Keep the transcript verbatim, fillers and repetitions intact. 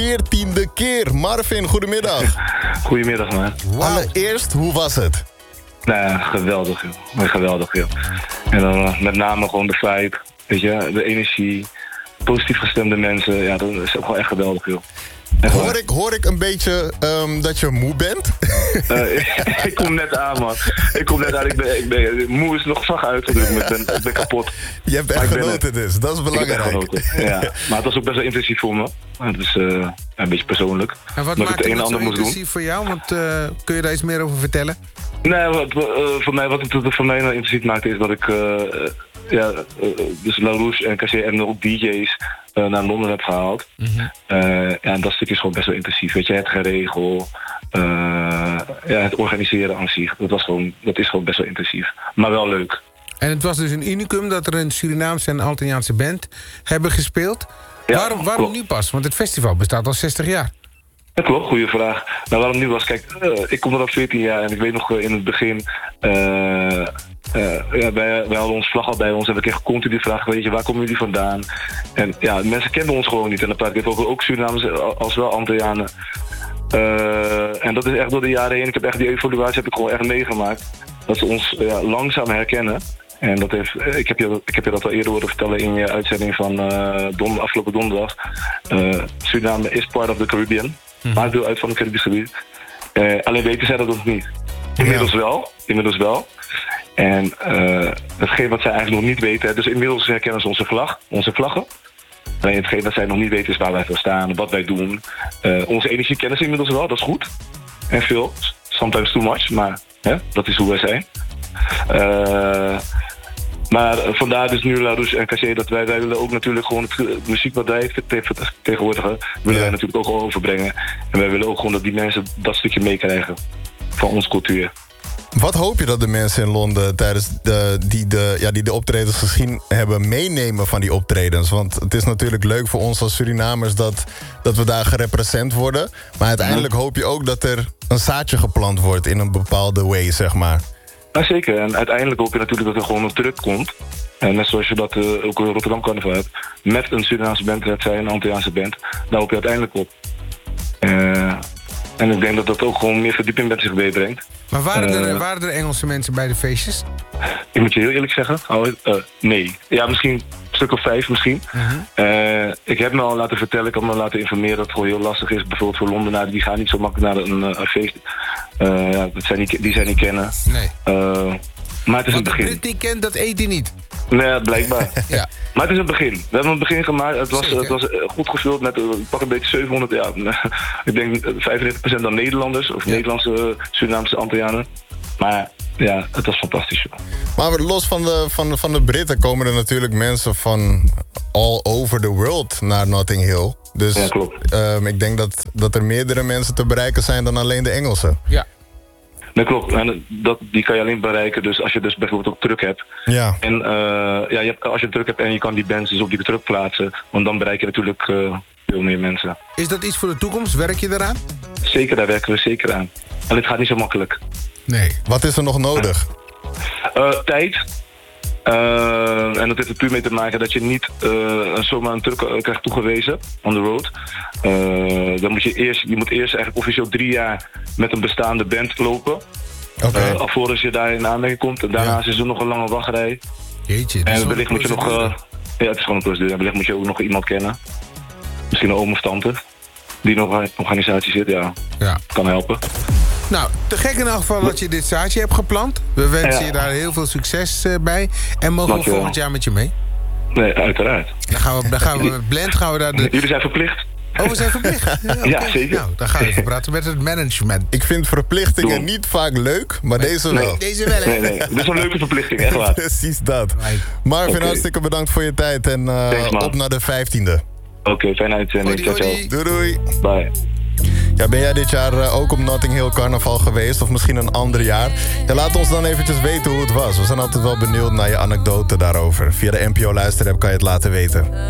veertiende keer. Marvin, goedemiddag. Goedemiddag, man. Wow. Allereerst, hoe was het? Nou ja, geweldig, joh. Geweldig, joh. En dan uh, met name gewoon de vibe, weet je, de energie, positief gestemde mensen. Ja, dat is ook wel echt geweldig, joh. Hoor ik, hoor ik een beetje um, dat je moe bent? Uh, ik, ik kom net aan, man. Ik kom net aan. Ik ben, ik ben, moe is nog zacht uitgedrukt. Ik ben, ik ben kapot. Je hebt echt genoten dus. Dat is belangrijk. Ja. Maar het was ook best wel intensief voor me. Het is uh, een beetje persoonlijk. En wat maakt het, het zo intensief voor jou? Want uh, kun je daar iets meer over vertellen? Nee, wat, uh, voor mij, wat het voor mij nou intensief maakt is dat ik... Uh, ja, uh, dus LaRouche en Caché en ook D J's uh, naar Londen heb gehaald. Mm-hmm. Uh, ja, en dat stuk is gewoon best wel intensief. Weet je, het geregel, uh, ja, het organiseren aan zich. Dat, was gewoon, dat is gewoon best wel intensief. Maar wel leuk. En het was dus een unicum dat er een Surinaamse en Antilliaanse band hebben gespeeld. Ja, waarom waarom nu pas? Want het festival bestaat al zestig jaar. Ja, klopt, goede vraag. Nou, waarom nu was, kijk, uh, ik kom er al veertien jaar en ik weet nog uh, in het begin... Uh, uh, ja, wij, wij hadden ons vlag al bij ons en we kregen continu de vraag, weet je, waar komen jullie vandaan? En ja, mensen kenden ons gewoon niet. En dan praat ik over ook Surinamers als wel Antillianen. Uh, en dat is echt door de jaren heen, ik heb echt die evaluatie heb ik gewoon echt meegemaakt. Dat ze ons uh, ja, langzaam herkennen. En dat heeft, ik, heb je, ik heb je dat al eerder horen vertellen in je uitzending van uh, don, afgelopen donderdag. Uh, Suriname is part of the Caribbean. Mm-hmm. Maakt deel uit van het Caribisch gebied. Uh, alleen weten zij dat nog niet. Inmiddels wel. Inmiddels wel. En uh, hetgeen wat zij eigenlijk nog niet weten... Dus inmiddels herkennen ze onze vlag, onze vlaggen. Alleen hetgeen wat zij nog niet weten is waar wij voor staan, wat wij doen. Uh, onze energie kennen ze inmiddels wel, dat is goed. En veel. Sometimes too much, maar hè, dat is hoe wij zijn. Uh, Maar vandaar dus nu LaRouche en Caché dat wij, wij willen ook natuurlijk gewoon het muziek wat wij tegenwoordigen, willen ja. wij natuurlijk ook al overbrengen. En wij willen ook gewoon dat die mensen dat stukje meekrijgen van onze cultuur. Wat hoop je dat de mensen in Londen tijdens de, die, de, ja, die de optredens gezien hebben meenemen van die optredens? Want het is natuurlijk leuk voor ons als Surinamers dat, dat we daar gerepresent worden. Maar uiteindelijk hoop je ook dat er een zaadje geplant wordt in een bepaalde way, zeg maar. Ja, zeker. En uiteindelijk hoop je natuurlijk dat er gewoon een druk komt. En net zoals je dat uh, ook in Rotterdam Carnaval hebt. Met een Surinaamse band, dat zij een Antilliaanse band. Daar hoop je uiteindelijk op. Uh, en ik denk dat dat ook gewoon meer verdieping met zich meebrengt. Maar waren er, uh, waren er Engelse mensen bij de feestjes? Ik moet je heel eerlijk zeggen. Oh, uh, nee. Ja, misschien een stuk of vijf misschien. Uh-huh. Uh, ik heb me al laten vertellen, ik heb me laten informeren dat het gewoon heel lastig is. Bijvoorbeeld voor Londenaren, die gaan niet zo makkelijk naar een, een feest. Uh, ja, dat zijn niet, die zijn niet kennen. Nee. Uh, maar het is een begin. Want de Brit die kent, dat eet hij niet. Nee, blijkbaar. Ja. Maar het is een begin. We hebben een begin gemaakt. Het was, het was goed gevuld met uh, pak een beetje zevenhonderd. Ja, ik denk vijfennegentig procent dan Nederlanders. Of ja. Nederlandse, Surinaamse Antillianen. Maar ja, het was fantastisch. Maar los van de, van, de, van de Britten komen er natuurlijk mensen van all over the world naar Notting Hill. Dus ja, klopt. Um, ik denk dat, dat er meerdere mensen te bereiken zijn dan alleen de Engelsen. Ja. Dat klopt. En dat, die kan je alleen bereiken dus als je dus bijvoorbeeld ook druk hebt. Ja. En uh, ja, je hebt, als je druk hebt en je kan die bands dus op die druk plaatsen, want dan bereik je natuurlijk uh, veel meer mensen. Is dat iets voor de toekomst? Werk je eraan? Zeker, daar werken we zeker aan. En het gaat niet zo makkelijk. Nee. Wat is er nog nodig? Uh, tijd. Uh, en dat heeft er puur mee te maken dat je niet uh, zomaar een truck uh, krijgt toegewezen on the road. Uh, dan moet je eerst, je moet eerst eigenlijk officieel drie jaar met een bestaande band lopen. Okay. Uh, alvorens je daar in aanmerking komt. En daarnaast ja. is er nog een lange wachtrij. Jeetje, en wellicht moet je nog... Uh, ja, het is gewoon een procedure. En wellicht moet je ook nog iemand kennen. Misschien een oom of tante. Die nog in de organisatie zit, ja. ja. Kan helpen. Nou, te gek in elk geval dat je dit zaadje hebt geplant. We wensen ja. je daar heel veel succes uh, bij. En mogen we volgend jaar met je mee? Nee, uiteraard. Dan gaan we, dan gaan we met Blend gaan we daar de... Jullie zijn verplicht. Oh, we zijn verplicht? Ja, okay. ja zeker. Nou, dan gaan we even praten met het management. Ik vind verplichtingen Doe. niet vaak leuk, maar nee. deze wel. Nee, deze wel, hè? Nee, nee. Dit is een leuke verplichting, echt waar. Precies dat. Marvin, okay. hartstikke bedankt voor je tijd en uh, Thanks, op naar de vijftiende. Oké, okay, fijne uitzending. Doei, doei. doei. Bye. Ja, ben jij dit jaar uh, ook op Notting Hill Carnaval geweest? Of misschien een ander jaar? Ja, laat ons dan eventjes weten hoe het was. We zijn altijd wel benieuwd naar je anekdote daarover. Via de N P O Luisterapp kan je het laten weten.